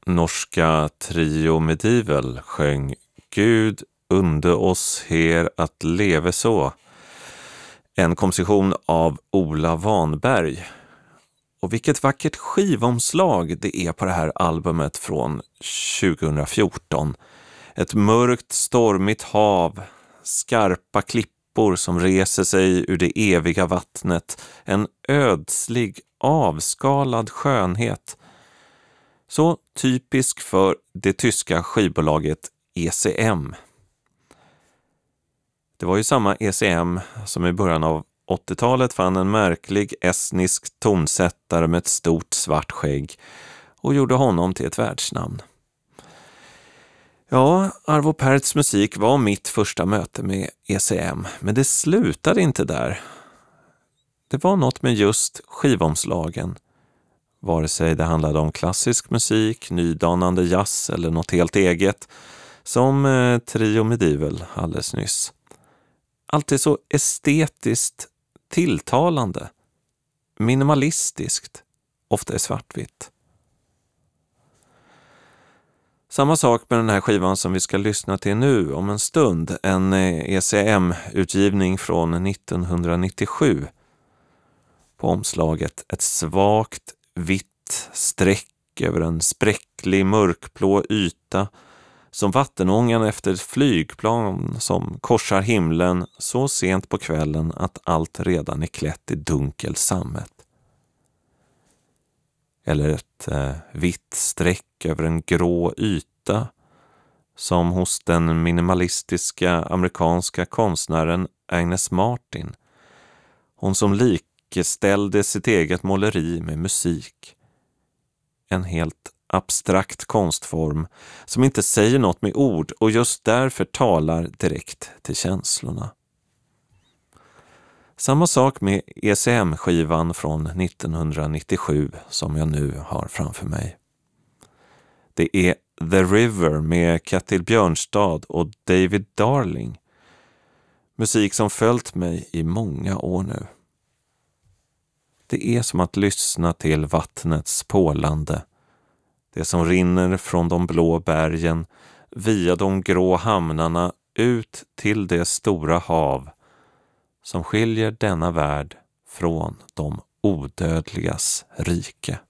Norska Trio Medieval sjöng Gud unde oss her att leve så. En komposition av Ola Wanberg. Och vilket vackert skivomslag det är på det här albumet från 2014. Ett mörkt, stormigt hav, skarpa klippor som reser sig ur det eviga vattnet, en ödslig, avskalad skönhet. Så typisk för det tyska skivbolaget ECM. Det var ju samma ECM som i början av 80-talet fann en märklig estnisk tonsättare med ett stort svart skägg och gjorde honom till ett världsnamn. Ja, Arvo Pärts musik var mitt första möte med ECM, men det slutade inte där. Det var något med just skivomslagen. Vare sig det handlade om klassisk musik, nydanande jazz eller något helt eget, som Trio Medieval alldeles nyss. Allt är så estetiskt tilltalande, minimalistiskt, ofta i svartvitt. Samma sak med den här skivan som vi ska lyssna till nu om en stund, en ECM-utgivning från 1997. På omslaget ett svagt vitt streck över en spräcklig mörkblå yta som vattenångan efter ett flygplan som korsar himlen så sent på kvällen att allt redan är klätt i dunkel sammet. Eller ett vitt streck över en grå yta som hos den minimalistiska amerikanska konstnären Agnes Martin. Hon som likställde sitt eget måleri med musik. En helt abstrakt konstform som inte säger något med ord och just därför talar direkt till känslorna. Samma sak med ECM-skivan från 1997 som jag nu har framför mig. Det är The River med Ketil Björnstad och David Darling. Musik som följt mig i många år nu. Det är som att lyssna till vattnets pålande. Det som rinner från de blå bergen via de grå hamnarna ut till det stora hav som skiljer denna värld från de odödligas rike.